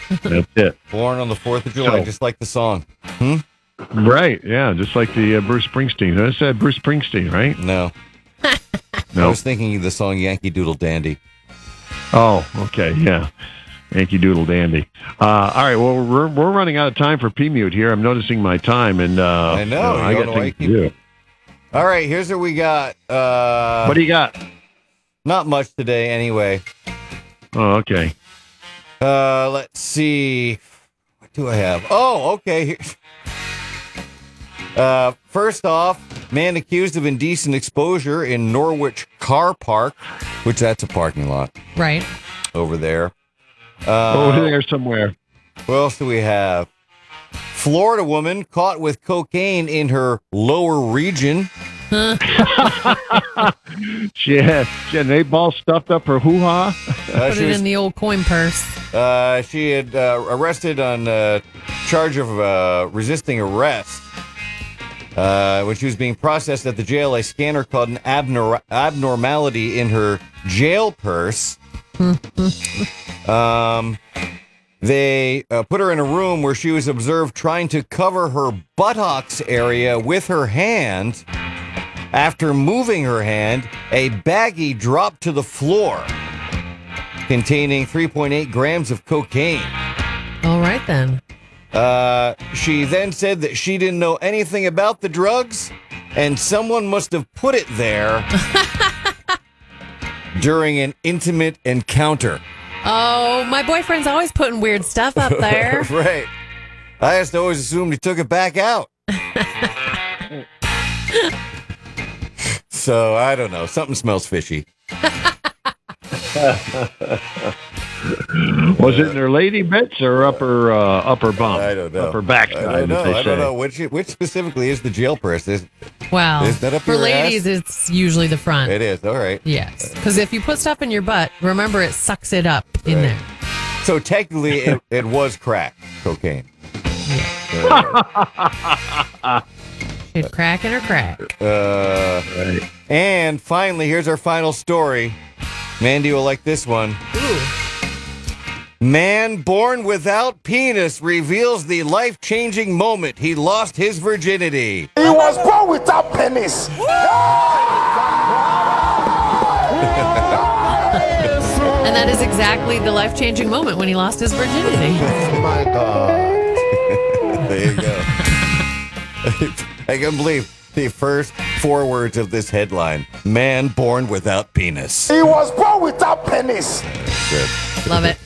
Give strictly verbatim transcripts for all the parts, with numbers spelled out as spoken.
That's it. Born on the fourth of July, So- just like the song. Hmm? Right, yeah, just like the uh, Bruce Springsteen. I said Bruce Springsteen, right? No. I No. was thinking of the song Yankee Doodle Dandy. Oh, okay, yeah. Yankee Doodle Dandy. Uh, all right, well, we're, we're running out of time for P-Mute here. I'm noticing my time, and uh, I know, uh, I you got don't know why things to you do. All right, here's what we got. Uh, What do you got? Not much today, anyway. Oh, okay. Uh, let's see. What do I have? Oh, okay. Uh, first off, man accused of indecent exposure in Norwich car park, which that's a parking lot Right. over there. Uh, Over there somewhere. What else do we have? Florida woman caught with cocaine in her lower region. She had, she had an eight ball stuffed up her hoo-ha. Uh, Put she it was in the old coin purse. Uh, she had uh, arrested on uh, charge of uh, resisting arrest. Uh, when she was being processed at the jail, a scanner caught an abnor- abnormality in her jail purse. um, they uh, put her in a room where she was observed trying to cover her buttocks area with her hand. After moving her hand, a baggie dropped to the floor containing three point eight grams of cocaine. All right, then. Uh, she then said that she didn't know anything about the drugs, and someone must have put it there during an intimate encounter. Oh, my boyfriend's always putting weird stuff up there. Right. I just always assumed he took it back out. So, I don't know. Something smells fishy. Was it in her lady bits or upper uh, upper bump? I don't know. Upper backside, I don't know. as they I don't say. know. Which, which specifically is the jail purse? Is, Wow. Is that up For your ladies, ass? it's usually the front. It is. All right. Yes. Because if you put stuff in your butt, remember it sucks it up in Right. there. So, technically, it, it was crack cocaine. She'd crack in her crack. Uh, Right. and finally, here's our final story. Mandy will like this one. Ooh. Man born without penis reveals the life-changing moment he lost his virginity. He was born without penis. And that is exactly the life-changing moment when he lost his virginity. My God. There you go. I can't believe the first four words of this headline. Man born without penis. He was born without penis. Good. Love it.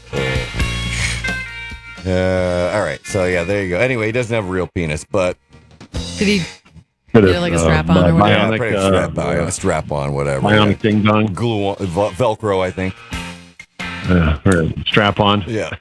Uh, all right. So, yeah, there you go. Anyway, he doesn't have a real penis, but... Did he Bit Get of, like a uh, strap-on or bi- whatever? Yeah, bionic, pretty uh, strap on, strap on, whatever. bionic ding dong. Glue on, vel- Velcro, I think. Uh, or strap on. Yeah.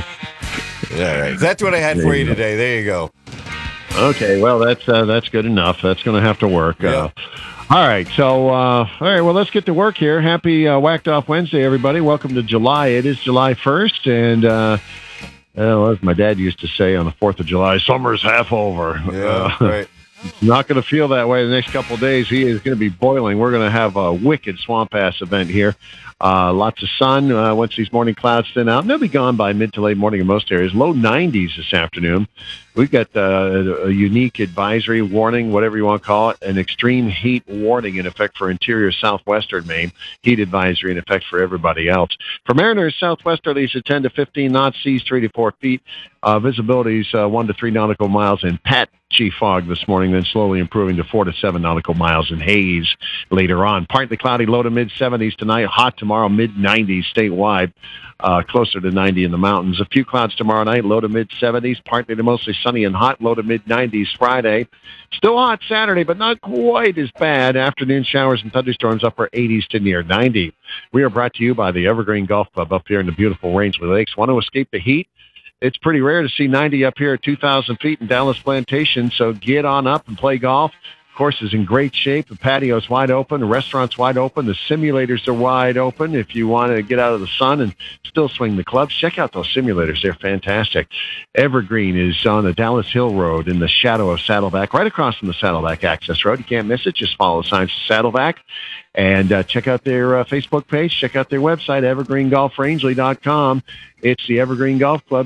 Yeah, all right. That's what I had There for you you go. today. There you go. Okay, well that's uh, that's good enough. That's going to have to work. Yeah. Uh, all right, so uh, all right, well let's get to work here. Happy uh, Whacked Off Wednesday, everybody. Welcome to July. It is July first, and uh, well, as my dad used to say on the Fourth of July, summer's half over. Yeah, Uh, right. It's not going to feel that way the next couple of days. He is going to be boiling. We're going to have a wicked swamp ass event here. Uh, lots of sun uh, once these morning clouds thin out. And they'll be gone by mid to late morning in most areas. Low nineties this afternoon. We've got uh, a unique advisory, warning, whatever you want to call it, an extreme heat warning in effect for interior southwestern Maine. Heat advisory in effect for everybody else. For mariners, southwesterlies at ten to fifteen knots, seas three to four feet. Uh, visibilities uh, one to three nautical miles in patchy fog this morning, then slowly improving to four to seven nautical miles in haze later on. Partly cloudy, low to mid seventies tonight. Hot tomorrow, mid nineties statewide. Uh, closer to ninety in the mountains. A few clouds tomorrow night, low to mid seventies, partly to mostly sunny and hot, low to mid nineties Friday. Still hot Saturday, but not quite as bad. Afternoon showers and thunderstorms, upper eighties to near ninety. We are brought to you by the Evergreen Golf Club up here in the beautiful Rangeley Lakes. Want to escape the heat? It's pretty rare to see ninety up here at two thousand feet in Dallas Plantation, so get on up and play golf. Course is in great shape. The patio's wide open. The restaurant's wide open. The simulators are wide open. If you want to get out of the sun and still swing the clubs, check out those simulators. They're fantastic. Evergreen is on the Dallas Hill Road in the shadow of Saddleback, right across from the Saddleback Access Road. You can't miss it. Just follow the signs to Saddleback. And uh, check out their uh, Facebook page. Check out their website, evergreen golf rangeley dot com. It's the Evergreen Golf Club.